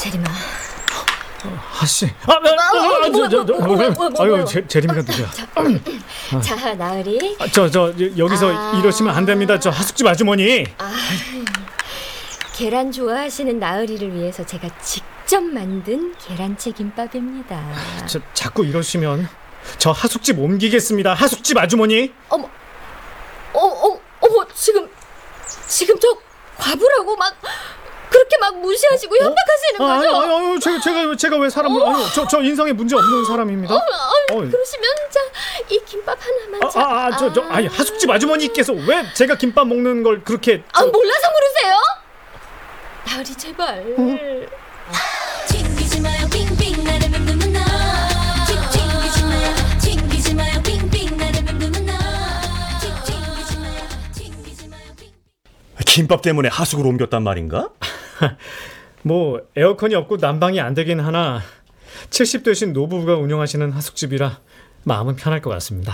제림아. 하씨. 뭐야. 제림이가 누구야? 자, 나으리. 여기서 이러시면 안 됩니다. 저 하숙집 아주머니. 계란 좋아하시는 나으리를 위해서 제가 직접 만든 계란채 김밥입니다. 자꾸 이러시면 저 하숙집 옮기겠습니다. 하숙집 아주머니. 어머, 지금 저 과부라고 막 그렇게 막 무시하시고 협박하시는 거죠? 제가 왜 사람을? 저 인성에 문제 없는 사람입니다. 그러시면 이 김밥 하나만. 하숙집 아주머니께서 왜 제가 김밥 먹는 걸 그렇게? 몰라서 물으세요? 나으리 제발. 튕기지 마요 빙빙 나를 맴도는 너. 튕기지 마요 튕기지 마요 빙빙 나를 맴도는 너. 튕기지 마요 튕기지 마요 빙빙. 김밥 때문에 하숙으로 옮겼단 말인가? 뭐 에어컨이 없고 난방이 안 되긴 하나 70대신 노부부가 운영하시는 하숙집이라 마음은 편할 것 같습니다.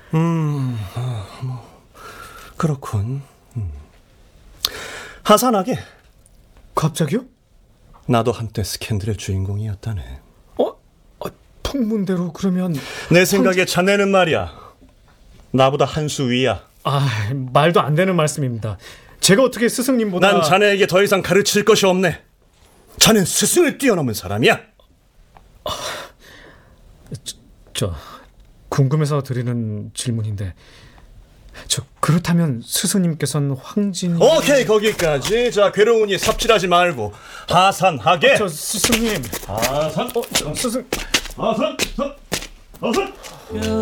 그렇군. 하산하게. 갑자기요? 나도 한때 스캔들의 주인공이었다네. 풍문대로 그러면 내 생각에 자네는 말이야, 나보다 한 수 위야. 말도 안 되는 말씀입니다. 제가 어떻게 스승님보다... 난 자네에게 더 이상 가르칠 것이 없네. 자넨 스승을 뛰어넘은 사람이야. 저 궁금해서 드리는 질문인데, 그렇다면 스승님께서는 황진... 오케이, 거기까지. 자, 괴로우니 삽질하지 말고 하산하게. 스승님. 하산. 스승... 하산.